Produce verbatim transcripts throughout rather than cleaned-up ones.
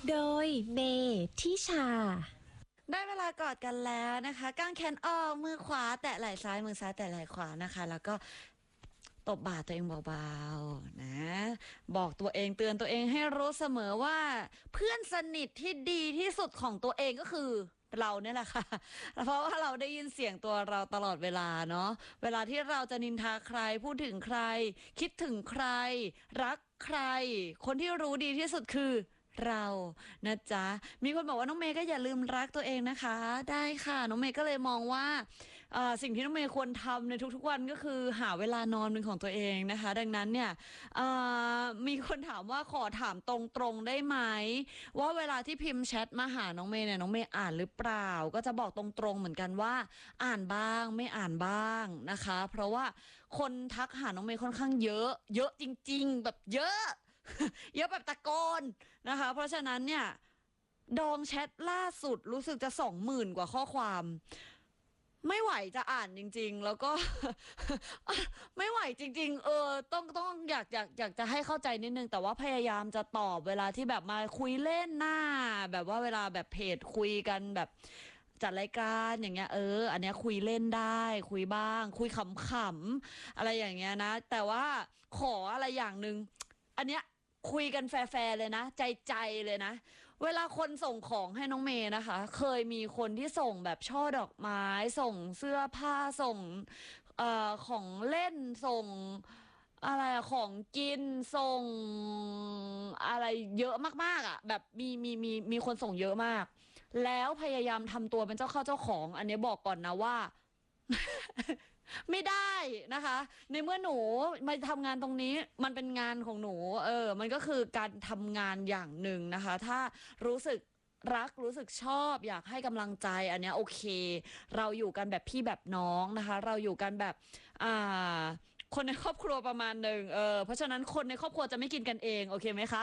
โดยเมทิชาได้เวลากอดกันแล้วนะคะกางแขนออกมือขวาแตะไหล่ซ้ายมือซ้ายแตะไหล่ขวานะคะแล้วก็ตบบ่าตัวเองเบาๆนะบอกตัวเองเตือนตัวเองให้รู้เสมอว่าเพื่อนสนิทที่ดีที่สุดของตัวเองก็คือเราเนี่ยแหละค่ะเพราะว่าเราได้ยินเสียงตัวเราตลอดเวลาเนาะเวลาที่เราจะนินทาใครพูดถึงใครคิดถึงใครรักใครคนที่รู้ดีที่สุดคือเรานะจ๊ะมีคนบอกว่าน้องเมย์ก็อย่าลืมรักตัวเองนะคะได้ค่ะน้องเมย์ก็เลยมองว่าสิ่งที่น้องเมย์ควรทำในทุกๆวันก็คือหาเวลานอนเป็นของตัวเองนะคะดังนั้นเนี่ยมีคนถามว่าขอถามตรงๆได้ไหมว่าเวลาที่พิมพ์แชทมาหาน้องเมย์เนี่ยน้องเมย์อ่านหรือเปล่าก็จะบอกตรงๆเหมือนกันว่าอ่านบ้างไม่อ่านบ้างนะคะเพราะว่าคนทักหาน้องเมย์ค่อนข้างเยอะเยอะจริงๆแบบเยอะเยอะแบบตะโกนนะคะเพราะฉะนั้นเนี่ยดองแชทล่าสุดรู้สึกจะสองหมื่นกว่าข้อความไม่ไหวจะอ่านจริงๆแล้วก็ ไม่ไหวจริงๆเออต้องต้องอยากอยากอยากจะให้เข้าใจนิดนึงแต่ว่าพยายามจะตอบเวลาที่แบบมาคุยเล่นหน้าแบบว่าเวลาแบบเพจคุยกันแบบจัดรายการอย่างเงี้ยเอออันเนี้ยคุยเล่นได้คุยบ้างคุยขำๆอะไรอย่างเงี้ยนะแต่ว่าขออะไรอย่างหนึ่งอันเนี้ยคุยกันแฟร์ๆเลยนะใจใจเลยนะเวลาคนส่งของให้น้องเมย์นะคะเคยมีคนที่ส่งแบบช่อดอกไม้ส่งเสื้อผ้าส่งเอ่อของเล่นส่งอะไรของกินส่งอะไรเยอะมากๆอ่ะแบบมีมีมีมีคนส่งเยอะมากแล้วพยายามทำตัวเป็นเจ้าเข้าเจ้าของอันนี้บอกก่อนนะว่า ไม่ได้นะคะในเมื่อหนูมาทำงานตรงนี้มันเป็นงานของหนูเออมันก็คือการทำงานอย่างหนึ่งนะคะถ้ารู้สึกรักรู้สึกชอบอยากให้กำลังใจอันเนี้ยโอเคเราอยู่กันแบบพี่แบบน้องนะคะเราอยู่กันแบบอ่าคนในครอบครัวประมาณหนึ่งเออเพราะฉะนั้นคนในครอบครัวจะไม่กินกันเองโอเคไหมคะ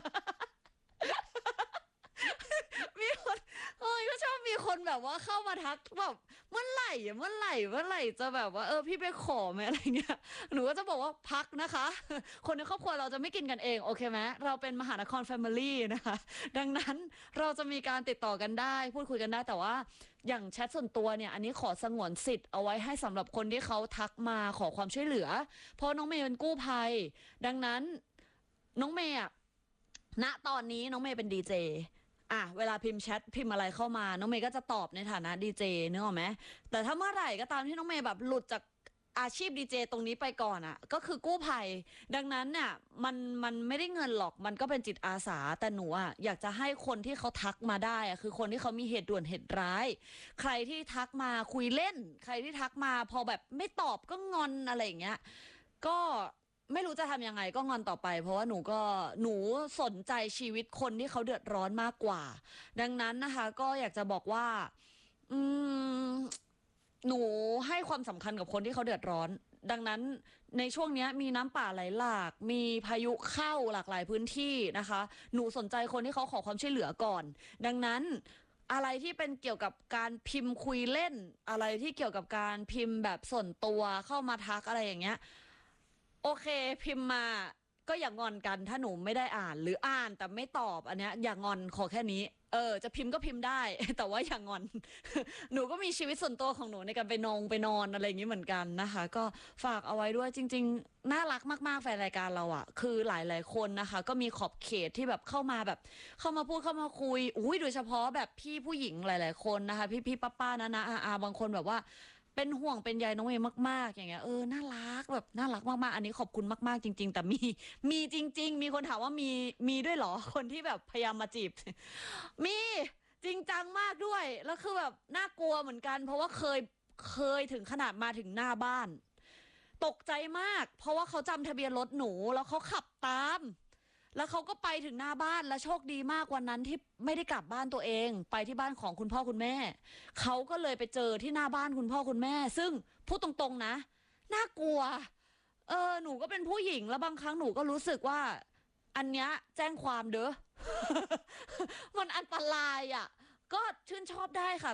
มีคนเอ้ยก็ชอบมีคนแบบว่าเข้ามาทักแบบเมื่อไหร่อะเมื่อไหร่เมื่อไหร่จะแบบว่าเออพี่ไปขอไหมอะไรเงี้ยหนูก็จะบอกว่าพักนะคะคนในครอบครัวเราจะไม่กินกันเองโอเคไหมเราเป็นมหานครแฟมิลี่นะคะดังนั้นเราจะมีการติดต่อกันได้พูดคุยกันได้แต่ว่าอย่างแชทส่วนตัวเนี่ยอันนี้ขอสงวนสิทธิ์เอาไว้ให้สำหรับคนที่เขาทักมาขอความช่วยเหลือเพราะน้องเมย์เป็นกู้ภัยดังนั้นน้องเมย์อะณตอนนี้น้องเมย์เป็นดีเจอ่ะเวลาพิมพ์แชทพิมพ์อะไรเข้ามาน้องเมย์ก็จะตอบในฐานะดีเจนึกออกไหมแต่ถ้าเมื่อไหร่ก็ตามที่น้องเมย์แบบหลุดจากอาชีพดีเจตรงนี้ไปก่อนอ่ะก็คือกู้ภัยดังนั้นเนี่ยมันมันไม่ได้เงินหรอกมันก็เป็นจิตอาสาแต่หนูอ่ะอยากจะให้คนที่เขาทักมาได้อ่ะคือคนที่เขามีเหตุด่วนเหตุร้ายใครที่ทักมาคุยเล่นใครที่ทักมาพอแบบไม่ตอบก็งอนอะไรอย่างเงี้ยก็ไม่รู้จะทำยังไงก็งอนต่อไปเพราะว่าหนูก็หนูสนใจชีวิตคนที่เขาเดือดร้อนมากกว่าดังนั้นนะคะก็อยากจะบอกว่าอืมหนูให้ความสำคัญกับคนที่เขาเดือดร้อนดังนั้นในช่วงนี้มีน้ำป่าไหลหลากมีพายุเข้าหลากหลายพื้นที่นะคะหนูสนใจคนที่เขาขอความช่วยเหลือก่อนดังนั้นอะไรที่เป็นเกี่ยวกับการพิมพ์คุยเล่นอะไรที่เกี่ยวกับการพิมพ์แบบส่วนตัวเข้ามาทักอะไรอย่างเงี้ยโอเคพิมพ์มาก็อย่างอนกันถ้าหนูไม่ได้อ่านหรืออ่านแต่ไม่ตอบอันเนี้ยอย่างอนขอแค่นี้เออจะพิมพ์ก็พิมพ์ได้แต่ว่าอย่างอน หนูก็มีชีวิตส่วนตัวของหนูในการไปนองไปนอนอะไรอย่างนี้เหมือนกันนะคะก็ฝากเอาไว้ด้วยจริงๆน่ารักมากๆแฟนรายการเราอะคือหลายๆคนนะคะก็มีขอบเขตที่แบบเข้ามาแบบเข้ามาพูดเข้ามาคุยอุ้ยโดยเฉพาะแบบพี่ผู้หญิงหลายๆคนนะคะพี่พี่ป้าป้านะนะอาอาบางคนแบบว่าเป็นห่วงเป็นใยน้องเมย์มากๆอย่างเงี้ยเออน่ารักแบบน่ารักมากๆอันนี้ขอบคุณมากๆจริงๆแต่มีมีจริงๆมีคนถามว่ามีมีด้วยเหรอคนที่แบบพยายามมาจีบมีจริงจังมากด้วยแล้วคือแบบน่ากลัวเหมือนกันเพราะว่าเคยเคยถึงขนาดมาถึงหน้าบ้านตกใจมากเพราะว่าเขาจำทะเบียนรถหนูแล้วเขาขับตามแล้วเขาก็ไปถึงหน้าบ้านแล้วโชคดีมากวันนั้นที่ไม่ได้กลับบ้านตัวเองไปที่บ้านของคุณพ่อคุณแม่เขาก็เลยไปเจอที่หน้าบ้านคุณพ่อคุณแม่ซึ่งพูดตรงๆนะน่ากลัวเออหนูก็เป็นผู้หญิงแล้วบางครั้งหนูก็รู้สึกว่าอันเนี้ยแจ้งความเด้อ มันอันตรายอ่ะก็ชื่นชอบได้ค่ะ